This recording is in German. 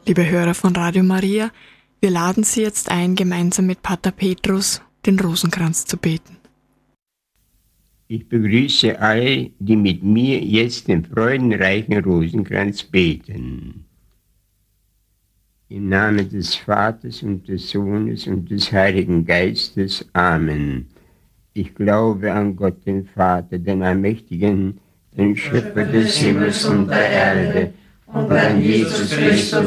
Liebe Hörer von Radio Maria, wir laden Sie jetzt ein, gemeinsam mit Pater Petrus den Rosenkranz zu beten. Ich begrüße alle, die mit mir jetzt den freudenreichen Rosenkranz beten. Im Namen des Vaters und des Sohnes und des Heiligen Geistes. Amen. Ich glaube an Gott, den Vater, den Allmächtigen, den Schöpfer des Himmels und der Erde, und an Jesus Christus,